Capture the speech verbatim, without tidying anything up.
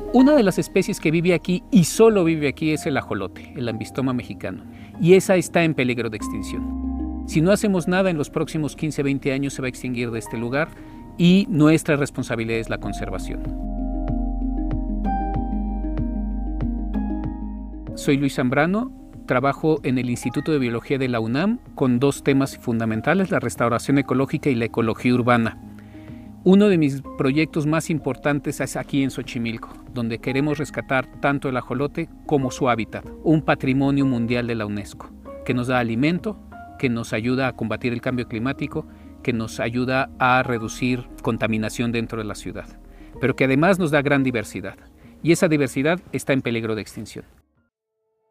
Una de las especies que vive aquí y solo vive aquí es el ajolote, el Ambistoma mexicano, y esa está en peligro de extinción. Si no hacemos nada, en los próximos quince a veinte años se va a extinguir de este lugar y nuestra responsabilidad es la conservación. Soy Luis Zambrano, trabajo en el Instituto de Biología de la UNAM con dos temas fundamentales, la restauración ecológica y la ecología urbana. Uno de mis proyectos más importantes es aquí en Xochimilco, donde queremos rescatar tanto el ajolote como su hábitat, un patrimonio mundial de la UNESCO, que nos da alimento, que nos ayuda a combatir el cambio climático, que nos ayuda a reducir contaminación dentro de la ciudad, pero que además nos da gran diversidad, y esa diversidad está en peligro de extinción.